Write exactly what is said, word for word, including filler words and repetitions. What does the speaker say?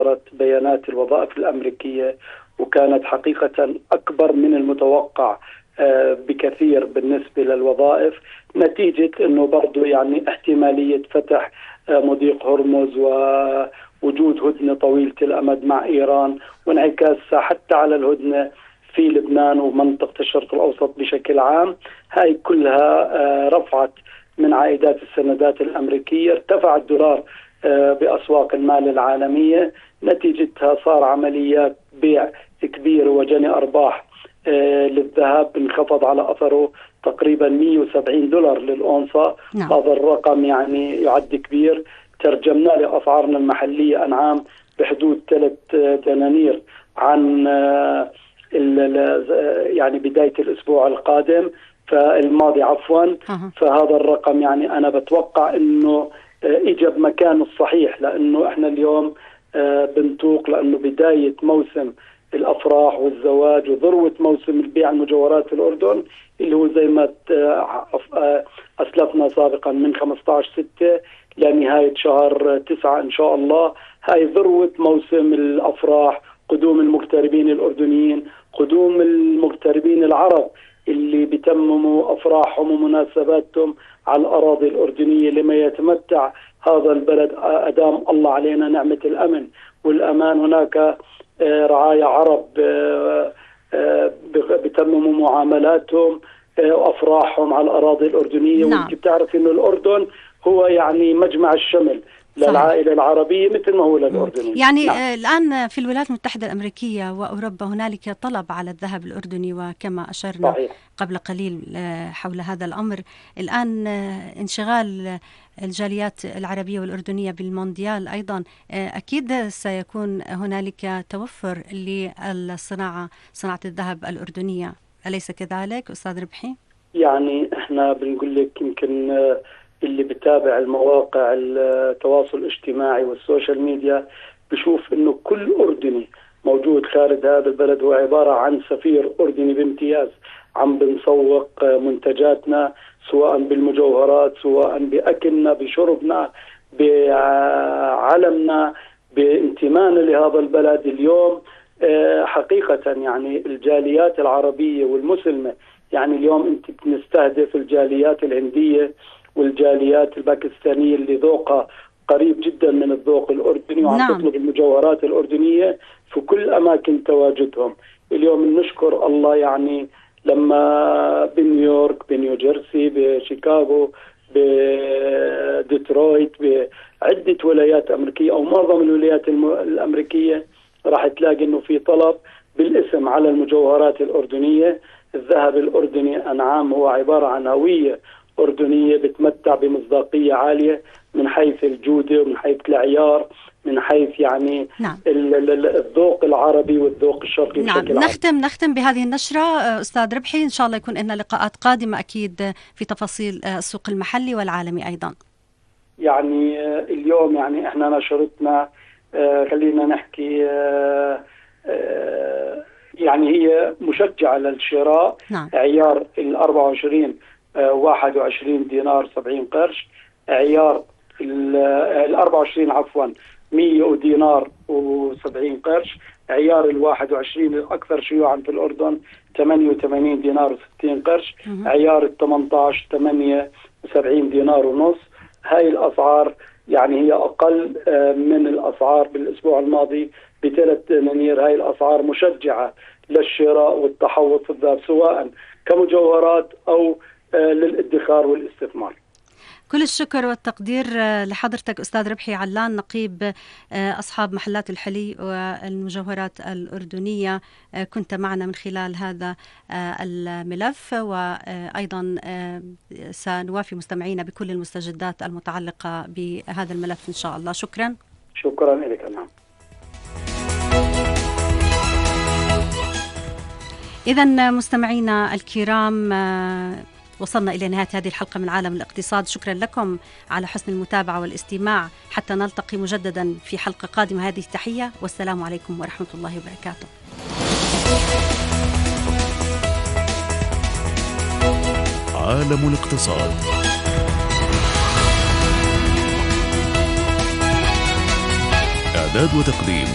بيانات الوظائف الأمريكية، وكانت حقيقة أكبر من المتوقع بكثير بالنسبة للوظائف، نتيجة أنه برضو يعني احتمالية فتح مضيق هرمز ووجود هدنة طويلة الأمد مع إيران، وانعكاسها حتى على الهدنة في لبنان ومنطقة الشرق الأوسط بشكل عام. هاي كلها رفعت من عائدات السندات الأمريكية، ارتفع الدولار بأسواق المال العالمية، نتيجتها صار عمليات بيع كبير وجني أرباح للذهب انخفض على أثره تقريبا مئة وسبعين دولار للأونصة. نعم. هذا الرقم يعني يعد كبير، ترجمنا لأسعارنا المحلية أنعام بحدود ثلاث دنانير عن يعني بداية الأسبوع القادم فالماضي عفوا. أه. فهذا الرقم يعني أنا بتوقع أنه إجا بمكانه الصحيح، لأنه إحنا اليوم بنطوق لأنه بداية موسم الأفراح والزواج وذروة موسم البيع المجوهرات في الأردن اللي هو زي ما أسلفنا سابقا من خمسة عشر ستة لنهاية شهر تسعة إن شاء الله. هاي ذروة موسم الأفراح، قدوم المغتربين الأردنيين، قدوم المغتربين العرب اللي بيتمموا أفراحهم ومناسباتهم على الأراضي الأردنية، لما يتمتع هذا البلد أدام الله علينا نعمة الأمن والأمان. هناك رعايا عرب بيتمموا معاملاتهم وأفراحهم على الأراضي الأردنية. نعم. وانت بتعرف إنه الأردن هو يعني مجمع الشمل للعائلة العربية مثل ما هو للأردني. يعني نعم. الآن في الولايات المتحدة الأمريكية وأوروبا هنالك طلب على الذهب الأردني، وكما أشرنا صحيح. قبل قليل حول هذا الأمر. الآن انشغال الجاليات العربية والأردنية بالمونديال أيضا، أكيد سيكون هنالك توفر للصناعة صناعة الذهب الأردنية، أليس كذلك أستاذ ربحي؟ يعني إحنا بنقول لك يمكن اللي بتابع المواقع التواصل الاجتماعي والسوشيال ميديا بشوف انه كل أردني موجود خارج هذا البلد هو عبارة عن سفير أردني بامتياز، عم بنسوق منتجاتنا سواء بالمجوهرات، سواء بأكلنا، بشربنا، بعلمنا، بانتمائنا لهذا البلد. اليوم حقيقة يعني الجاليات العربية والمسلمة، يعني اليوم انت بنستهدف الجاليات الهندية والجاليات الباكستانية اللي ذوقها قريب جدا من الذوق الأردني، وعم نعم. تطلب المجوهرات الأردنية في كل أماكن تواجدهم. اليوم نشكر الله يعني لما بنيويورك، بنيوجيرسي، بشيكاغو، بديترويت، بعدة ولايات أمريكية أو معظم الولايات الأمريكية راح تلاقي إنه في طلب بالاسم على المجوهرات الأردنية. الذهب الأردني أنعام هو عبارة عن هوية أردنية بتمتع بمصداقية عالية من حيث الجودة ومن حيث العيار، من حيث يعني نعم. الذوق العربي والذوق الشرقي. نعم. بشكل نختم عام. نختم بهذه النشرة أستاذ ربحي، إن شاء الله يكون لنا لقاءات قادمة أكيد في تفاصيل السوق المحلي والعالمي أيضا. يعني اليوم يعني إحنا نشرتنا خلينا نحكي يعني هي مشجعة للشراء. نعم. عيار الأربعة وعشرين واحد وعشرين دينار سبعين قرش، عيار الأربعة وعشرين عفوا مية دينار وسبعين قرش، عيار الواحد وعشرين الأكثر شيوعا في الأردن ثمانية وثمانين دينار وستين قرش، عيار الثمانية عشر ثمانية وسبعين دينار ونص. هاي الأسعار يعني هي أقل من الأسعار بالأسبوع الماضي بثلاث دنانير. هاي الأسعار مشجعة للشراء والتحوط في الذهب سواء كمجوهرات أو للادخار والاستثمار. كل الشكر والتقدير لحضرتك أستاذ ربحي علان، نقيب أصحاب محلات الحلي والمجوهرات الأردنية. كنت معنا من خلال هذا الملف، وأيضا سنوافي مستمعينا بكل المستجدات المتعلقة بهذا الملف إن شاء الله. شكرا. شكرا لك. نعم. إذن مستمعينا الكرام، وصلنا إلى نهاية هذه الحلقة من عالم الاقتصاد. شكرا لكم على حسن المتابعة والاستماع، حتى نلتقي مجددا في حلقة قادمة. هذه التحية والسلام عليكم ورحمة الله وبركاته. عالم الاقتصاد. إعداد وتقديم